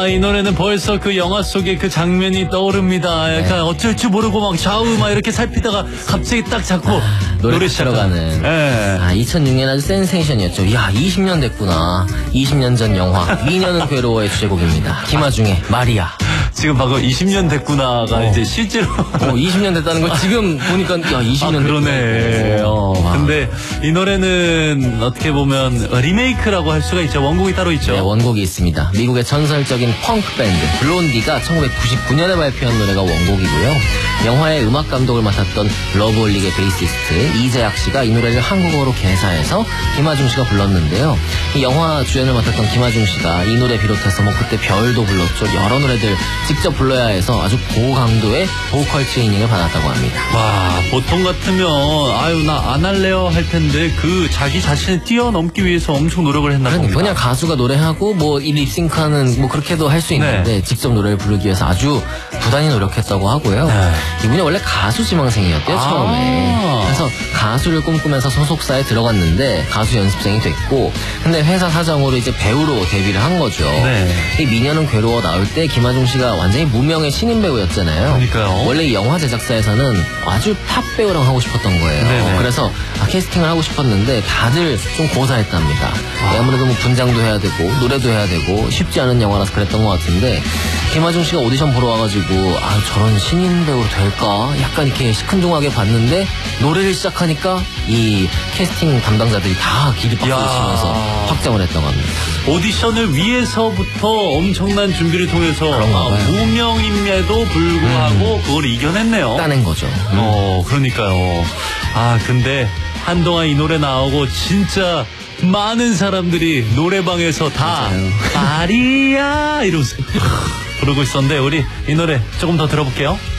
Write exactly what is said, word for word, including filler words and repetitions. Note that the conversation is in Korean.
아, 이 노래는 벌써 그 영화 속의 그 장면이 떠오릅니다. 약간 네. 어쩔 줄 모르고 막 좌우 막 이렇게 살피다가 갑자기 딱 잡고 아, 노래, 노래 들어가는. 네. 아, 이천육 년 아주 센세이션이었죠. 야, 이십 년 됐구나. 이십 년 전 영화 미녀는 괴로워의 주제곡입니다. 김아중의 마리아. 지금 방금 이십 년 됐구나가 어. 이제 실제로 어, 이십 년 됐다는 걸 지금 보니까 야 이십 년 아, 그러네. 어. 근데 이 노래는 어떻게 보면 리메이크라고 할 수가 있죠. 원곡이 따로 있죠. 네, 원곡이 있습니다. 미국의 전설적인 펑크 밴드 블론디가 천구백구십구 년에 발표한 노래가 원곡이고요. 영화의 음악 감독을 맡았던 러브홀릭의 베이시스트 이재학 씨가 이 노래를 한국어로 개사해서 김아중 씨가 불렀는데요. 이 영화 주연을 맡았던 김아중 씨가 이 노래 비롯해서 뭐 그때 별도 불렀죠. 여러 노래들 직접 불러야 해서 아주 고강도의 보컬 트레이닝을 받았다고 합니다. 와, 보통 같으면 아유 나 안 할래요 할 텐데 그 자기 자신을 뛰어넘기 위해서 엄청 노력을 했나 그러니까 봅니다. 그냥 가수가 노래하고 뭐 이 립싱크하는 뭐 그렇게도 할 수 있는데 네. 직접 노래를 부르기 위해서 아주 부단히 노력했다고 하고요. 네. 이분이 원래 가수 지망생이었대요. 아 처음에. 그래서 가수를 꿈꾸면서 소속사에 들어갔는데 가수 연습생이 됐고 근데 회사 사정으로 이제 배우로 데뷔를 한 거죠. 네. 이 미녀는 괴로워 나올 때 김아중 씨가 완전히 무명의 신인 배우였잖아요. 그러니까요. 원래 이 영화 제작사에서는 아주 탑 배우랑 하고 싶었던 거예요. 네네. 그래서 아, 캐스팅을 하고 싶었는데 다들 좀 고사했답니다. 네, 아무래도 뭐 분장도 해야 되고 노래도 해야 되고 쉽지 않은 영화라서 그랬던 것 같은데 김아중 씨가 오디션 보러 와가지고 아 저런 신인 배우로 될까? 약간 이렇게 시큰둥하게 봤는데 노래를 시작하니까 이 캐스팅 담당자들이 다 기립박수를 치면서 확정을 했다고 합니다. 오디션을 위해서부터 엄청난 준비를 통해서 아, 무명임에도 불구하고 음. 그걸 이겨냈네요. 따낸 거죠. 음. 어, 그러니까요. 아, 근데 한동안 이 노래 나오고 진짜 많은 사람들이 노래방에서 다 마리아 이러면서 부르고 있었는데 우리 이 노래 조금 더 들어볼게요.